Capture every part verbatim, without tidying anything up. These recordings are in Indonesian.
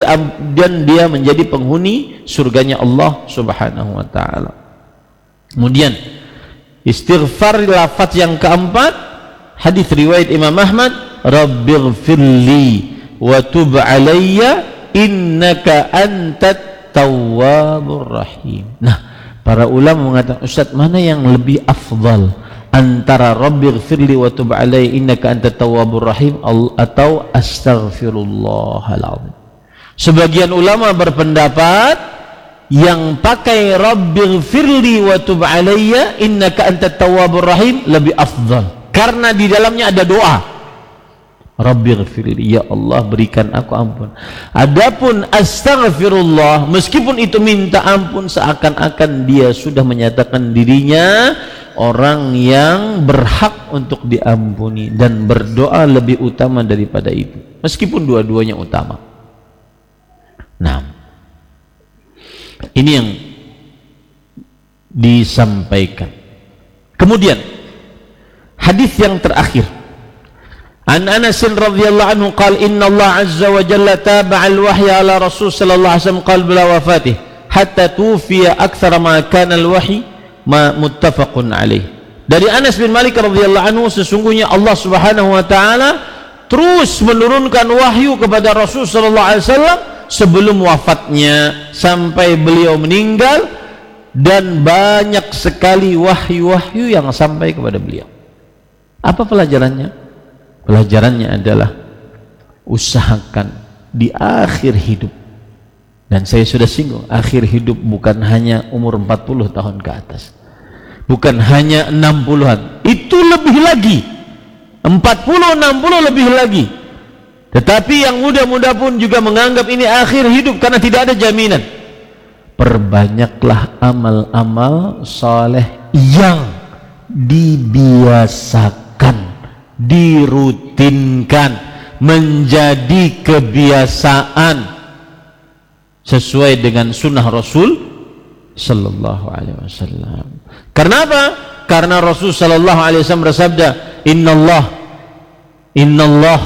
dan dia menjadi penghuni surganya Allah Subhanahu wa taala. Kemudian istighfar lafaz yang keempat, hadis riwayat Imam Ahmad, rabbighfirli wa tub alayya innaka antat tawwabur rahim. Nah, para ulama mengatakan, Ustaz, mana yang lebih afdal antara rabbighfirli wa tub alayya innaka antat tawwabur rahim atau astaghfirullahal azim? Sebagian ulama berpendapat yang pakai rabbighfirli wa tub alayya innaka antat tawwabur rahim lebih afdal, karena di dalamnya ada doa. Rabbighfirli, ya Allah berikan aku ampun. Adapun astaghfirullah, meskipun itu minta ampun, seakan-akan dia sudah menyatakan dirinya orang yang berhak untuk diampuni, dan berdoa lebih utama daripada itu, meskipun dua-duanya utama. Nah, ini yang disampaikan. Kemudian hadis yang terakhir, an Anas radhiyallahu anhu qala inna Allah azza wa jalla taba'a al-wahya ala Rasul sallallahu alaihi wasallam qabla wafatih hatta tufiya akthar ma kana al-wahyi ma muttafaqun alaih. Dari Anas bin Malik radhiyallahu anhu, sesungguhnya Allah Subhanahu wa taala terus menurunkan wahyu kepada Rasul sallallahu alaihi wasallam sebelum wafatnya sampai beliau meninggal, dan banyak sekali wahyu-wahyu yang sampai kepada beliau. Apa pelajarannya? Pelajarannya adalah usahakan di akhir hidup, dan saya sudah singgung, akhir hidup bukan hanya umur empat puluh tahun ke atas, bukan hanya enam puluhan, itu lebih lagi, empat puluh, enam puluh lebih lagi. Tetapi yang muda-muda pun juga menganggap ini akhir hidup karena tidak ada jaminan. Perbanyaklah amal-amal saleh yang dibiasakan, dirutinkan, menjadi kebiasaan sesuai dengan sunnah Rasul sallallahu alaihi wasallam. Karena apa? Karena Rasul sallallahu alaihi wasallam bersabda, "Innallah innallah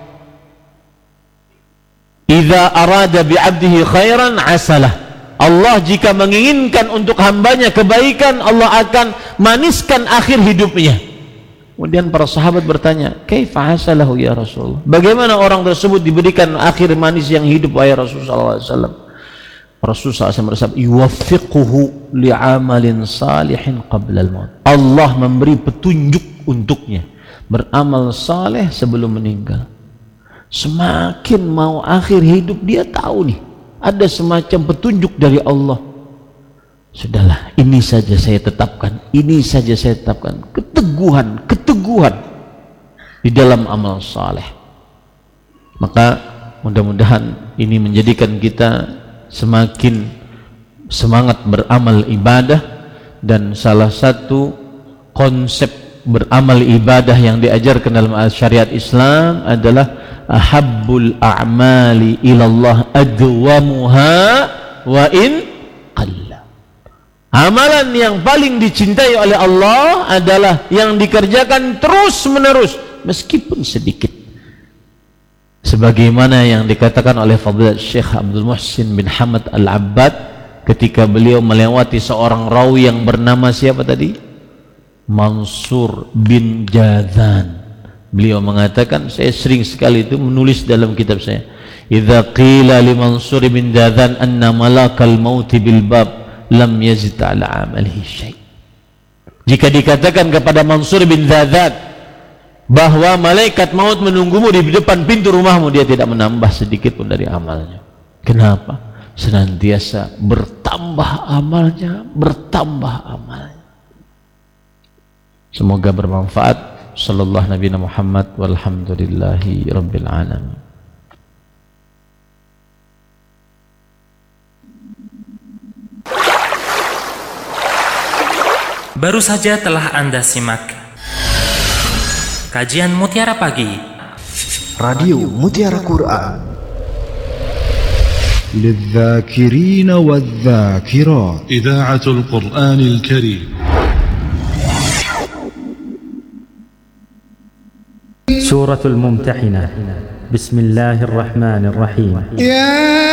idza arada bi'abdihi khairan asalah." Allah jika menginginkan untuk hambanya kebaikan, Allah akan maniskan akhir hidupnya. Kemudian para sahabat bertanya, "Kaifa asalahu ya Rasulullah?" Bagaimana orang tersebut diberikan akhir manis yang hidup, wahai Rasul sallallahu alaihi wasallam? Rasul sallallahu alaihi wasallam bersabda, "Yuwaffiquhu li'amalin salihin qabla al-maut." Allah memberi petunjuk untuknya beramal saleh sebelum meninggal. Semakin mau akhir hidup, dia tahu nih ada semacam petunjuk dari Allah. Sudahlah, ini saja saya tetapkan, ini saja saya tetapkan. Keteguhan, keteguhan di dalam amal saleh. Maka mudah-mudahan ini menjadikan kita semakin semangat beramal ibadah, dan salah satu konsep beramal ibadah yang diajarkan dalam syariat Islam adalah ahabbul a'mali ilallah adwamuha wa in qalla. Amalan yang paling dicintai oleh Allah adalah yang dikerjakan terus menerus meskipun sedikit, sebagaimana yang dikatakan oleh Fadilat Syekh Abdul Muhsin bin Hamad Al-Abbad ketika beliau melewati seorang rawi yang bernama siapa tadi? Mansur bin Jadhan. Beliau mengatakan, saya sering sekali itu menulis dalam kitab saya, idza qila li Mansur bin Jadhan anna malakal mauti bil bab lam yazid ala amalihi syai'. Jika dikatakan kepada Mansur bin Jadhan bahwa malaikat maut menunggumu di depan pintu rumahmu, dia tidak menambah sedikit pun dari amalnya. Kenapa? Senantiasa bertambah amalnya, bertambah amalnya. Semoga bermanfaat. Sallallahu Nabi Muhammad walhamdulillahi rabbil alamin. Baru saja telah Anda simak kajian Mutiara Pagi Radio Mutiara Quran للذاكرين والذاكرات إذاعة القرآن الكريم. سورة الممتحنة. بسم الله الرحمن الرحيم. يا